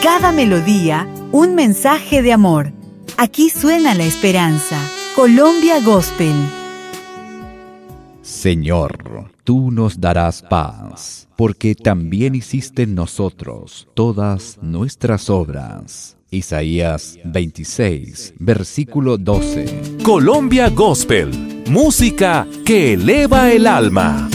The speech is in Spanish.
cada melodía, un mensaje de amor. Aquí suena la esperanza. Colombia Gospel. Señor, tú nos darás paz, porque también hiciste en nosotros todas nuestras obras. Isaías 26, versículo 12. Colombia Gospel, música que eleva el alma.